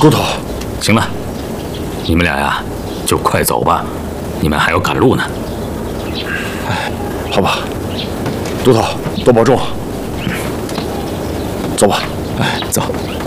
都头， 行了，你们俩呀，就快走吧，你们还要赶路呢。 哎，好吧，都头，多保重。走吧。 哎，走。